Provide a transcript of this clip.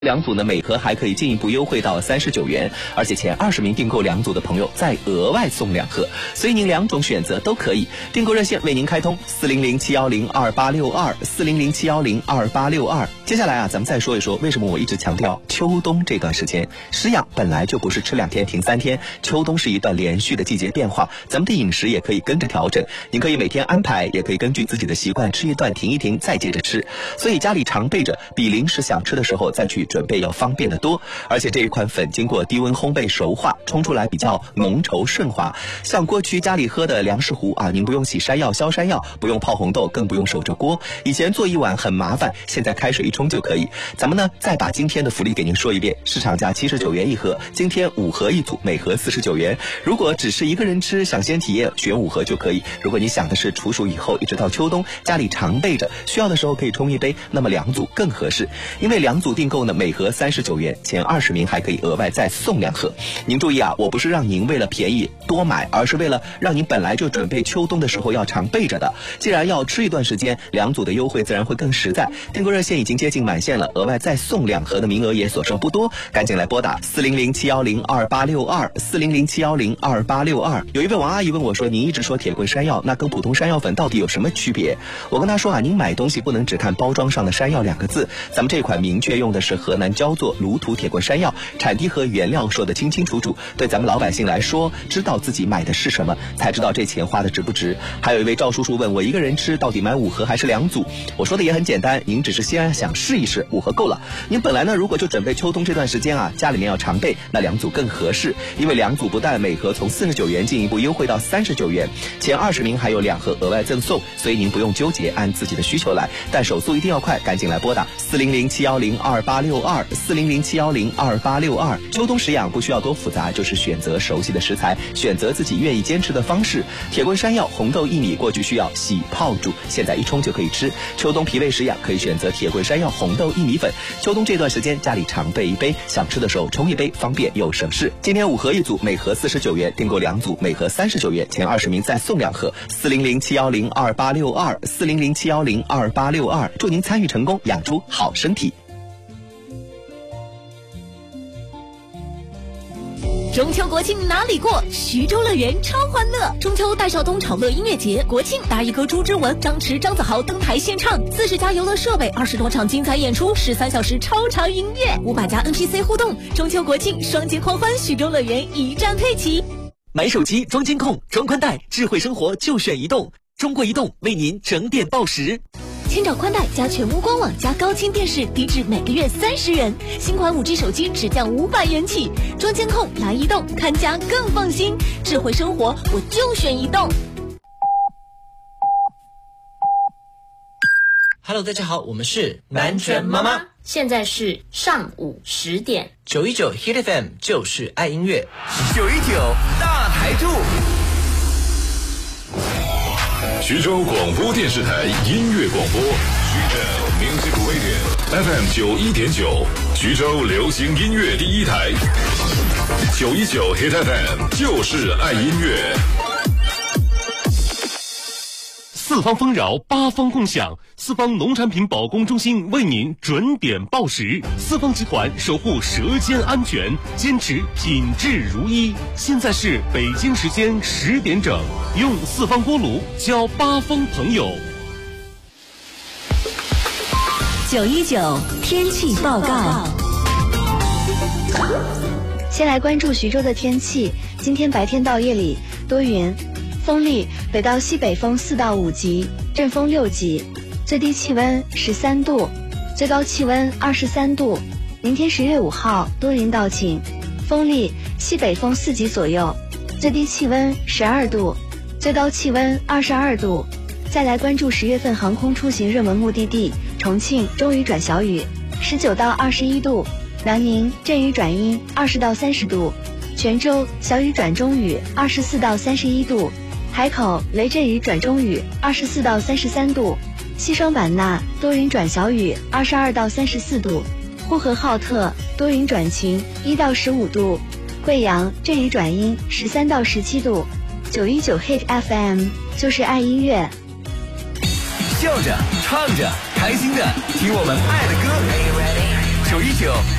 两组呢，每盒还可以进一步优惠到39元，而且前20名订购两组的朋友再额外送2盒，所以您两种选择都可以。订购热线为您开通40071028862，40071028862。接下来啊，咱们再说一说为什么我一直强调秋冬这段时间食养本来就不是吃2天停3天，秋冬是一段连续的季节变化，咱们的饮食也可以跟着调整，您可以每天安排，也可以根据自己的习惯吃一段停一停再接着吃，所以家里常备着，比临时想吃的时候再去准备要方便得多。而且这一款粉经过低温烘焙熟化，冲出来比较浓稠顺滑。像过去家里喝的粮食糊啊，您不用洗山药削山药，不用泡红豆，更不用守着锅，以前做一碗很麻烦，现在开水一冲就可以。咱们呢再把今天的福利给您说一遍，市场价79元一盒，今天5盒一组，每盒49元。如果只是一个人吃，想先体验，选5盒就可以。如果你想的是处暑以后一直到秋冬，家里常备着，需要的时候可以冲一杯，那么2组更合适。因为2组订购呢，每盒39元，前20名还可以额外再送2盒。您注意啊，我不是让您为了便宜多买，而是为了让您本来就准备秋冬的时候要常备着的。既然要吃一段时间，2组的优惠自然会更实在。订购热线已经接近满线了，额外再送2盒的名额也所剩不多，赶紧来拨打40071028862，40071028862。有一位王阿姨问我说，您一直说铁棍山药，那跟普通山药粉到底有什么区别？我跟她说啊，您买东西不能只看包装上的山药2个字，咱们这款明确用的是河南焦作鲁土铁棍山药，产地和原料说得清清楚楚，对咱们老百姓来说，知道自己买的是什么，才知道这钱花的值不值。还有一位赵叔叔问我，一个人吃到底买5盒还是2组？我说的也很简单，您只是先想试一试，5盒够了。您本来呢，如果就准备秋冬这段时间啊，家里面要常备，那2组更合适，因为2组不但每盒从49元进一步优惠到39元，前20名还有2盒额外赠送，所以您不用纠结，按自己的需求来，但手速一定要快，赶紧来拨打40071028862，40071028862。秋冬食养不需要多复杂，就是选择熟悉的食材，选择自己愿意坚持的方式。铁棍山药、红豆、薏米过去需要洗泡煮，现在一冲就可以吃。秋冬脾胃食养可以选择铁棍山药、红豆、薏米粉。秋冬这段时间家里常备一杯，想吃的时候冲一杯，方便又省事。今天5盒一组，每盒49元，订购2组，每盒39元，前20名再送2盒。40071028862，40071028862，祝您参与成功，养出好身体。 中秋国庆哪里过？徐州乐园超欢乐！中秋戴孝东炒乐音乐节，国庆大一哥朱之文、张弛、张子豪登台献唱，40家游乐设备，20多场精彩演出，13小时超长音乐，500家 NPC 互动。中秋国庆双节狂欢，徐州乐园一站配齐。 买手机装监控、装宽带，智慧生活就选移动。中国移动为您整点报时。 千兆宽带加全屋官网加高清电视，低至每个月30元。新款5G 手机只降500元起。装监控来移动，看家更放心。智慧生活我就选移动。 Hello， 大家好，我们是南拳妈妈。 现在是上午10点。 919 Hit FM 就是爱音乐。 919大台柱。 徐州广播电视台音乐广播，徐州 Music Radio FM 91.9，徐州流行音乐第一台。919 Hit FM 就是爱音乐。 四方丰饶，八方共享。四方农产品保供中心为您准点报时。四方集团守护舌尖安全，坚持品质如一。现在是北京时间10点整，用四方锅炉交八方朋友。 919天气报告。先来关注徐州的天气，今天白天到夜里多云。风力北到西北风4到5级，阵风6级，最低气温13度，最高气温23度。明天10月5号多云到晴，风力西北风4级左右，最低气温12度，最高气温22度。再来关注10月份航空出行热门目的地，重庆中雨转小雨，19到21度；南宁阵雨转阴，20到30度；泉州小雨转中雨，24到31度。海口雷阵雨转中雨，24到33度；西双版纳多云转小雨，22到34度；呼和浩特多云转晴，1到15度；贵阳阵雨转阴，13到17度。919 Hit FM 就是爱音乐， 笑着唱着开心的听我们爱的歌。 919